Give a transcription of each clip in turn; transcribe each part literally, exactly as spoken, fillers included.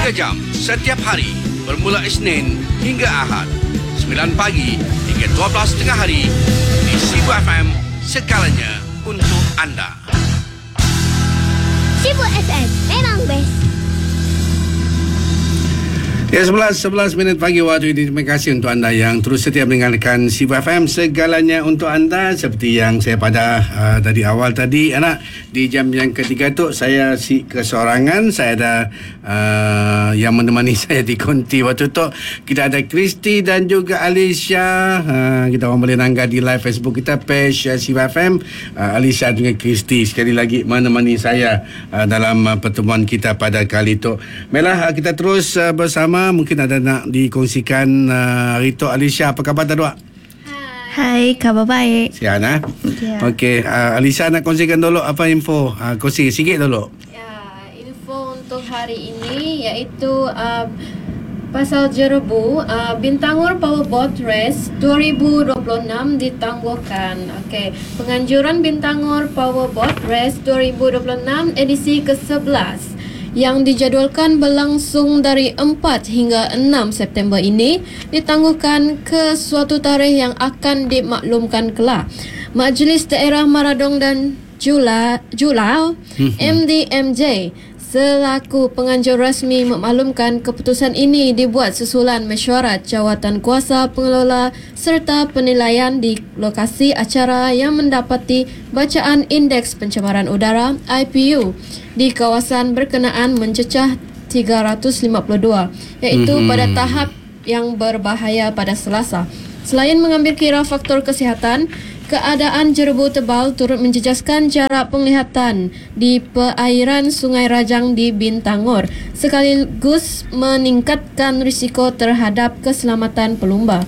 tiga jam setiap hari bermula Isnin hingga Ahad sembilan pagi hingga dua belas tengah hari di Sibu F M, segalanya untuk anda. Sibu F M memang best. Ya, sebelas sebelas minit pagi waktu ini. Terima kasih untuk anda yang terus setia mendengarkan Sibu F M, segalanya untuk anda. Seperti yang saya pada uh, dari awal tadi, anak, di jam yang ketiga tu saya si kesorangan. Saya ada uh, yang menemani saya di konti waktu tu. Kita ada Kristi dan juga Alicia. Uh, kita orang boleh nangga di live Facebook kita, page uh, Sibu F M. uh, Alicia dengan Kristi sekali lagi menemani saya uh, dalam uh, pertemuan kita pada kali itu. Baiklah, uh, kita terus uh, bersama. Mungkin ada nak dikongsikan uh, Rito. Alicia, apa khabar tak, Dua? Hai, khabar baik. Sihat, ha? Ya. Okey, uh, Alicia nak kongsikan dulu apa info? Uh, kongsi sikit dulu. Ya, info untuk hari ini iaitu uh, pasal jerebu, uh, Bintangor Powerboat Race dua ribu dua puluh enam ditangguhkan. Okey, penganjuran Bintangor Powerboat Race dua ribu dua puluh enam edisi ke sebelas yang dijadualkan berlangsung dari empat hingga enam September ini ditangguhkan ke suatu tarikh yang akan dimaklumkan kelak. Majlis Daerah Maradong dan Jula, Julau M D M J selaku penganjur rasmi memaklumkan keputusan ini dibuat susulan mesyuarat jawatan kuasa pengelola serta penilaian di lokasi acara yang mendapati bacaan indeks pencemaran udara I P U di kawasan berkenaan mencecah tiga ratus lima puluh dua, iaitu mm-hmm. pada tahap yang berbahaya pada Selasa. Selain mengambil kira faktor kesihatan, keadaan jerebu tebal turut menjejaskan jarak penglihatan di perairan Sungai Rajang di Bintangor, sekaligus meningkatkan risiko terhadap keselamatan pelumba.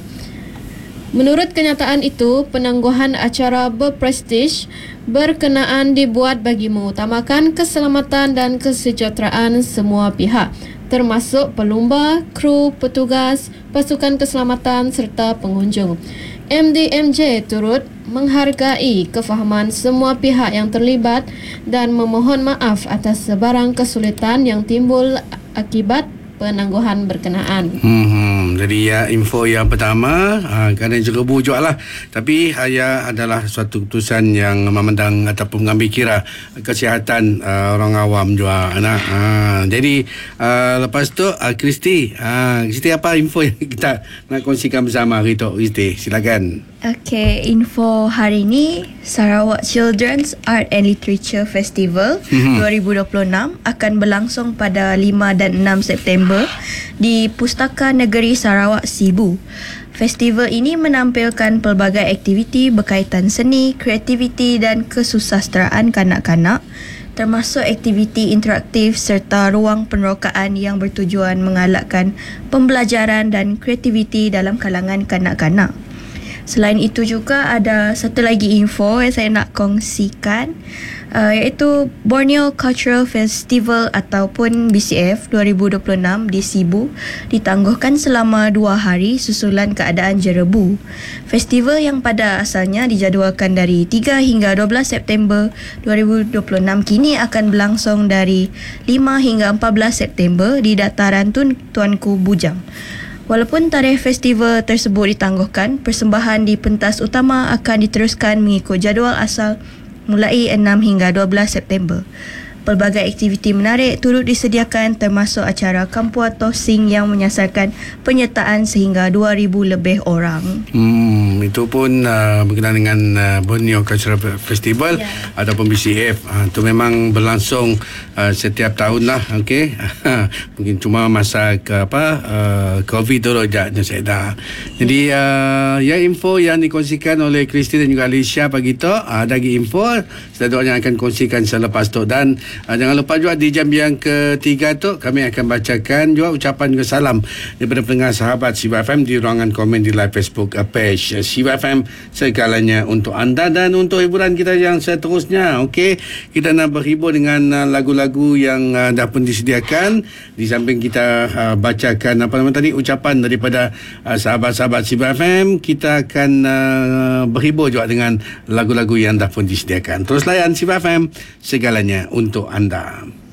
Menurut kenyataan itu, penangguhan acara berprestij berkenaan dibuat bagi mengutamakan keselamatan dan kesejahteraan semua pihak, termasuk pelumba, kru, petugas, pasukan keselamatan serta pengunjung. M D M J turut menghargai kefahaman semua pihak yang terlibat dan memohon maaf atas sebarang kesulitan yang timbul akibat penangguhan berkenaan. Hmm, jadi ya, info yang pertama, uh, kerana jerebu juga lah. Tapi uh, ya adalah suatu keputusan yang memandang ataupun mengambil kira kesihatan uh, orang awam juga, anak. Uh, jadi uh, lepas tu, uh, Kristi, uh, Kristi apa info yang kita nak kongsikan bersama Rito? Kristi, silakan. Okey, info hari ini, Sarawak Children's Art and Literature Festival mm-hmm. dua ribu dua puluh enam akan berlangsung pada lima dan enam September di Pustaka Negeri Sarawak Sibu. Festival ini menampilkan pelbagai aktiviti berkaitan seni, kreativiti dan kesusasteraan kanak-kanak, termasuk aktiviti interaktif serta ruang penerokaan yang bertujuan mengalakkan pembelajaran dan kreativiti dalam kalangan kanak-kanak. Selain itu juga ada satu lagi info yang saya nak kongsikan, uh, iaitu Borneo Cultural Festival ataupun B C F dua ribu dua puluh enam di Sibu ditangguhkan selama dua hari susulan keadaan jerebu. Festival yang pada asalnya dijadualkan dari tiga hingga dua belas September dua ribu dua puluh enam kini akan berlangsung dari lima hingga empat belas September di dataran Tun Tuanku Bujang. Walaupun tarikh festival tersebut ditangguhkan, persembahan di pentas utama akan diteruskan mengikut jadual asal mulai enam hingga dua belas September. Pelbagai aktiviti menarik turut disediakan, termasuk acara Kampua Tosing yang menyasarkan penyertaan sehingga dua ribu lebih orang. Hmm, itu pun uh, berkenaan dengan uh, Borneo Cultural Festival, yeah, ataupun B C F. Uh, itu memang berlangsung uh, setiap tahun lah, okey. Mungkin cuma masa ke apa uh, COVID dulu je saya dah. Jadi uh, ya, info yang dikongsikan oleh Kristi dan juga Alicia pagi tu, uh, ada lagi info saya yang akan kongsikan selepas tu. Dan Uh, jangan lupa juga di jam yang ketiga tu kami akan bacakan juga ucapan juga salam daripada pendengar sahabat Sibu F M di ruangan komen di live Facebook uh, page uh, Sibu F M, segalanya untuk anda. Dan untuk hiburan kita yang seterusnya, okey, kita nak berhibur dengan uh, lagu-lagu yang uh, dah pun disediakan. Di samping kita uh, bacakan apa nama tadi ucapan daripada uh, sahabat-sahabat Sibu F M, kita akan uh, berhibur juga dengan lagu-lagu yang dah pun disediakan. Terus layan Sibu F M, segalanya untuk anda.